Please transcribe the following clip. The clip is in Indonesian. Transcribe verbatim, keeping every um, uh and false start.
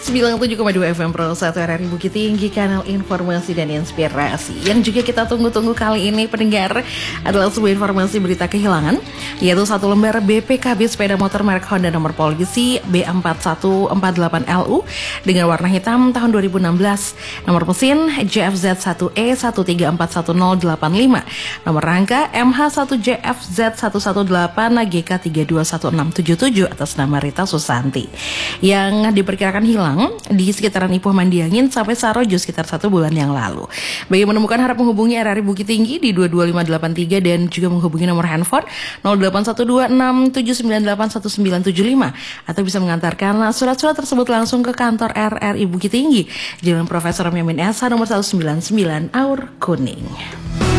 sembilan puluh tujuh koma dua F M Pro satu R R I Bukit Tinggi, kanal informasi dan inspirasi. Yang juga kita tunggu-tunggu kali ini pendengar adalah sebuah informasi berita kehilangan, yaitu satu lembar B P K B sepeda motor merek Honda nomor polisi B empat satu empat delapan L U dengan warna hitam tahun dua ribu enam belas. Nomor mesin J F Z satu E satu tiga empat satu nol delapan lima. Nomor rangka M H satu J F Z satu satu delapan G K tiga dua satu enam tujuh tujuh atas nama Rita Susanti, yang diperkirakan hilang di sekitaran Ipoh Mandiangin sampai Sarojo sekitar satu bulan yang lalu. Bagi menemukan harap menghubungi R R I Bukit Tinggi di dua dua lima delapan tiga dan juga menghubungi nomor handphone nol delapan satu dua enam tujuh sembilan delapan satu sembilan tujuh lima atau bisa mengantarkan surat-surat tersebut langsung ke kantor R R I Bukit Tinggi, Jalan Profesor Yamin S H nomor seratus sembilan puluh sembilan Aur Kuning.